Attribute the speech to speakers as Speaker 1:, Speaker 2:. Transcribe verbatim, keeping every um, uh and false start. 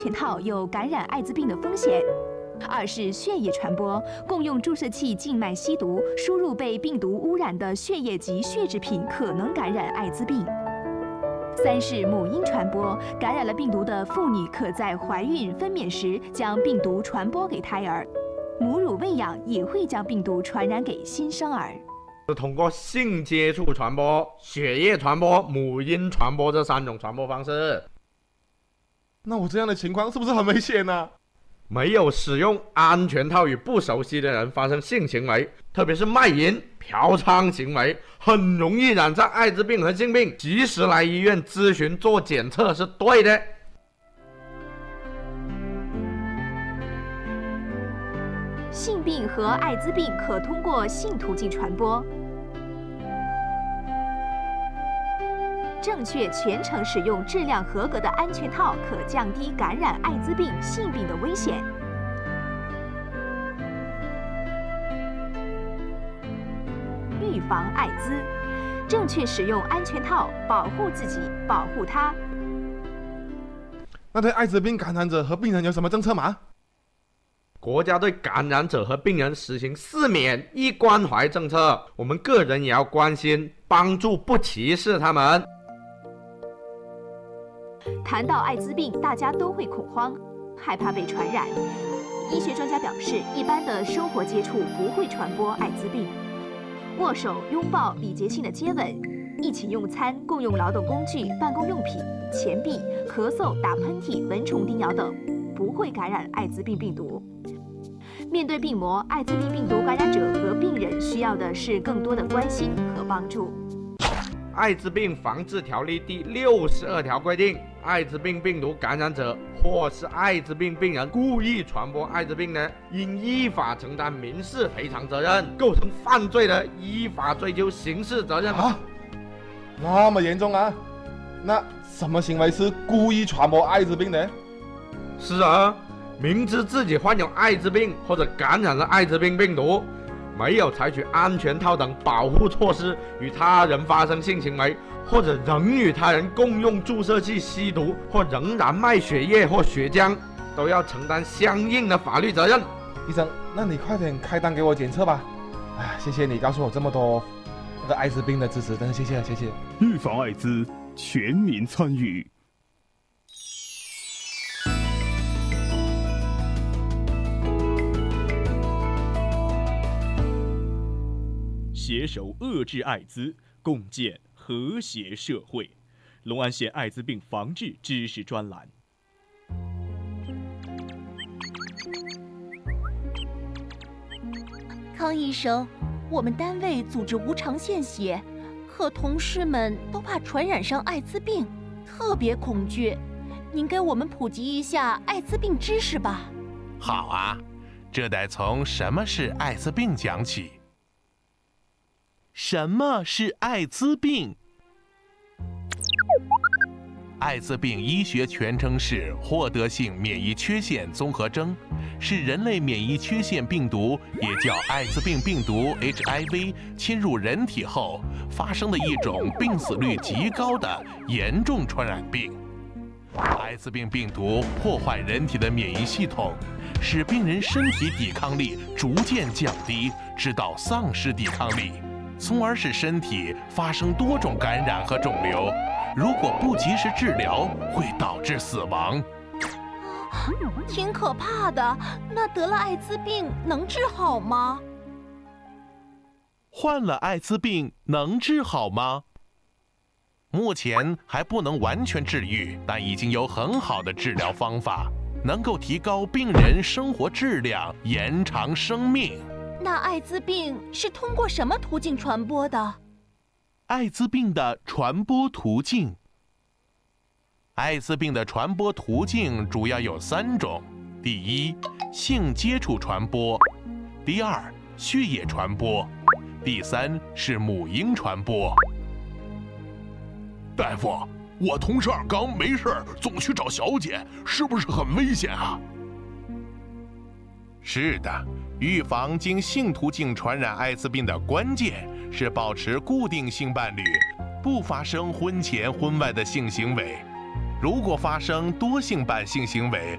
Speaker 1: 全套有感染艾滋病的风险。二是血液传播，共用注射器静脉吸毒，输入被病毒污染的血液及血制品，可能感染艾滋病。三是母婴传播，感染了病毒的妇女可在怀孕分娩时将病毒传播给胎儿，母乳喂养也会将病毒传染给新生儿。
Speaker 2: 是通过性接触传播、血液传播、母婴传播这三种传播方式。
Speaker 3: 那我这样的情况是不是很危险呢、啊？
Speaker 2: 没有使用安全套与不熟悉的人发生性行为，特别是卖淫、嫖娼行为，很容易染上艾滋病和性病。及时来医院咨询做检测是对的。
Speaker 1: 性病和艾滋病可通过性途径传播。正确全程使用质量合格的安全套，可降低感染艾滋病、性病的危险。预防艾滋，正确使用安全套，保护自己，保护他。
Speaker 3: 那对艾滋病感染者和病人有什么政策吗？
Speaker 2: 国家对感染者和病人实行四免一关怀政策，我们个人也要关心、帮助，不歧视他们。
Speaker 1: 谈到艾滋病，大家都会恐慌，害怕被传染。医学专家表示，一般的生活接触不会传播艾滋病。握手、拥抱、礼节性的接吻，一起用餐、共用劳动工具、办公用品、钱币、咳嗽、打喷嚏、蚊虫叮咬等，不会感染艾滋病病毒。面对病魔，艾滋病病毒感染者和病人需要的是更多的关心和帮助。
Speaker 2: 艾滋病防治条例第六十二条规定，艾滋病病毒感染者或是艾滋病病人故意传播艾滋病的，应依法承担民事赔偿责任；构成犯罪的，依法追究刑事责任。
Speaker 3: 啊，那么严重啊？那什么行为是故意传播艾滋病的？
Speaker 2: 是啊，明知自己患有艾滋病或者感染了艾滋病病毒，没有采取安全套等保护措施，与他人发生性行为，或者仍与他人共用注射器吸毒，或仍然卖血液或血浆，都要承担相应的法律责任。
Speaker 3: 医生，那你快点开单给我检测吧。哎，谢谢你告诉我这么多那个艾滋病的知识，真的谢谢谢谢。
Speaker 4: 预防艾滋，全民参与。携手遏制艾滋，共建和谐社会。龙安县艾滋病防治知识专栏。
Speaker 5: 康医生，我们单位组织无偿献血，可同事们都怕传染上艾滋病，特别恐惧。您给我们普及一下艾滋病知识吧。
Speaker 6: 好啊，这得从什么是艾滋病讲起。什么是艾滋病？艾滋病医学全称是获得性免疫缺陷综合征，是人类免疫缺陷病毒，也叫艾滋病病毒 H I V 侵入人体后发生的一种病死率极高的严重传染病。艾滋病病毒破坏人体的免疫系统，使病人身体抵抗力逐渐降低，直到丧失抵抗力，从而使身体发生多种感染和肿瘤。如果不及时治疗，会导致死亡。
Speaker 5: 挺可怕的。那得了艾滋病能治好吗？
Speaker 6: 患了艾滋病能治好吗？目前还不能完全治愈，但已经有很好的治疗方法，能够提高病人生活质量，延长生命。
Speaker 5: 那艾滋病是通过什么途径传播的？
Speaker 6: 艾滋病的传播途径。艾滋病的传播途径主要有三种：第一，性接触传播；第二，血液传播；第三是母婴传播。
Speaker 7: 大夫，我同事二刚没事总去找小姐，是不是很危险啊？
Speaker 6: 是的，预防经性途径传染艾滋病的关键是保持固定性伴侣，不发生婚前婚外的性行为。如果发生多性伴性行为，